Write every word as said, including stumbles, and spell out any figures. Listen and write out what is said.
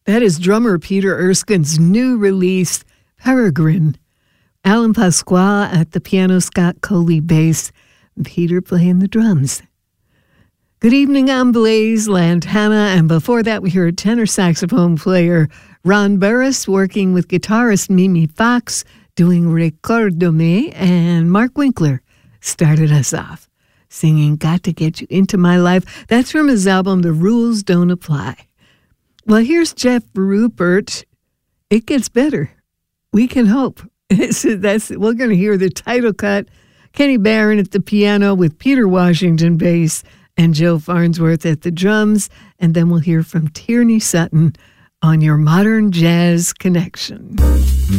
That is drummer Peter Erskine's new release, Peregrine. Alan Pasqua at the piano, Scott Coley bass, and Peter playing the drums. Good evening, I'm Blaise Lantana, and before that we heard tenor saxophone player Ron Burris working with guitarist Mimi Fox doing Recordome, and Mark Winkler started us off singing Got to Get You Into My Life. That's from his album The Rules Don't Apply. Well, here's Jeff Rupert. It gets better. We can hope. It's, that's, we're going to hear the title cut. Kenny Barron at the piano with Peter Washington bass and Joe Farnsworth at the drums. And then we'll hear from Tierney Sutton on your Modern Jazz Connection.